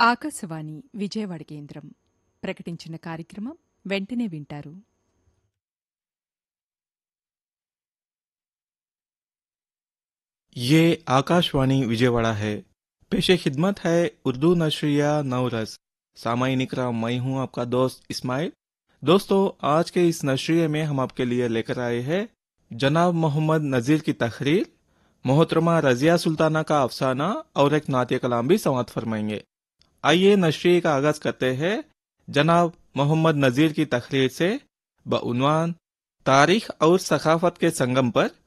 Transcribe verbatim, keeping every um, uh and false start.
ఆకాశవాణి విజయవాడ కేంద్రం ప్రకటించిన కార్యక్రమం వెంటనే వింటారు. ये आकाशवाणी विजयवाड़ा है। पेशे खिदमत है उर्दू नशरिया नवरस। सामाईन इकराम, मैं हूं आपका दोस्त इस्माइल। दोस्तों, आज के इस नशरिये में हम आपके लिए लेकर आए हैं जनाब मोहम्मद नज़ीर की तहरीर, मोहतरमा रजिया सुल्ताना का अफसाना और एक नातिया कलाम भी समाअत फरमाएंगे। आइए नशरिये का आगाज करते हैं जनाब मोहम्मद नज़ीर की तहरीर से बउनवान तारीख और सखाफत के संगम पर